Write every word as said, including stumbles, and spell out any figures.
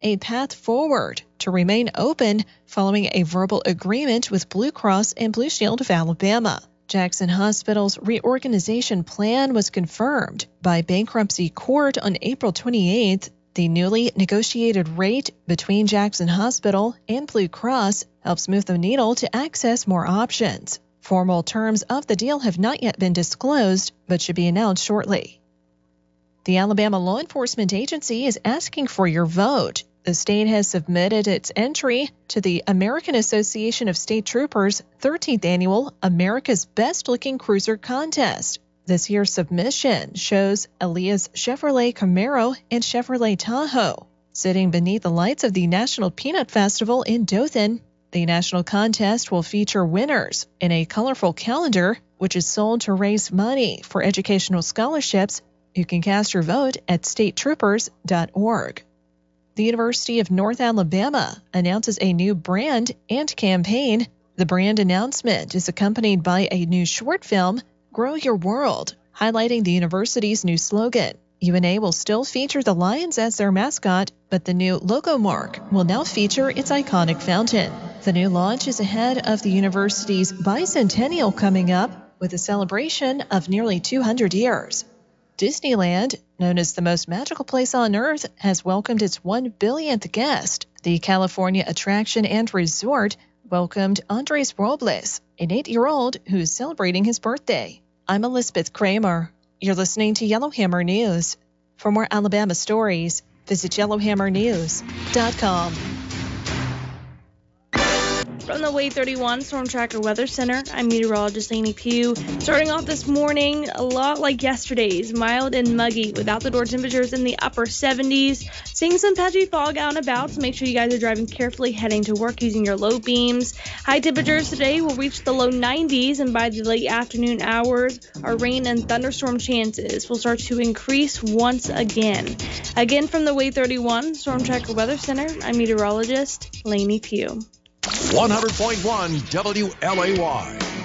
a path forward to remain open following a verbal agreement with Blue Cross and Blue Shield of Alabama. Jackson Hospital's reorganization plan was confirmed by bankruptcy court on April twenty-eighth. The newly negotiated rate between Jackson Hospital and Blue Cross helps move the needle to access more options. Formal terms of the deal have not yet been disclosed, but should be announced shortly. The Alabama Law Enforcement Agency is asking for your vote. The state has submitted its entry to the American Association of State Troopers' thirteenth Annual America's Best Looking Cruiser Contest. This year's submission shows Elias Chevrolet Camaro and Chevrolet Tahoe sitting beneath the lights of the National Peanut Festival in Dothan. The national contest will feature winners in a colorful calendar, which is sold to raise money for educational scholarships. You can cast your vote at state troopers dot org. The University of North Alabama announces a new brand and campaign. The brand announcement is accompanied by a new short film, Grow Your World, highlighting the university's new slogan. U N A will still feature the Lions as their mascot, but the new logo mark will now feature its iconic fountain. The new launch is ahead of the university's bicentennial coming up, with a celebration of nearly two hundred years. Disneyland, known as the most magical place on Earth, has welcomed its one billionth guest. The California attraction and resort welcomed Andres Robles, an eight-year-old who's celebrating his birthday. I'm Elizabeth Kramer. You're listening to Yellowhammer News. For more Alabama stories, visit yellowhammer news dot com. From the Wave thirty-one Storm Tracker Weather Center, I'm meteorologist Lainey Pugh. Starting off this morning, a lot like yesterday's, mild and muggy with out-the-door temperatures in the upper seventies. Seeing some patchy fog out and about, so make sure you guys are driving carefully heading to work using your low beams. High temperatures today will reach the low nineties, and by the late afternoon hours, our rain and thunderstorm chances will start to increase once again. Again, from the Wave thirty-one Storm Tracker Weather Center, I'm meteorologist Lainey Pugh. one hundred point one W L A Y.